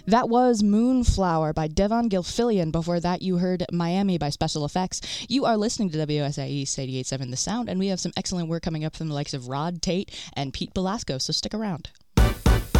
That was Moonflower by Devon Gilfillian. Before that, you heard Miami by Special Effects. You are listening to WSIE East 88.7 The Sound, and we have some excellent work coming up from the likes of Rod Tate and Pete Belasco, so stick around.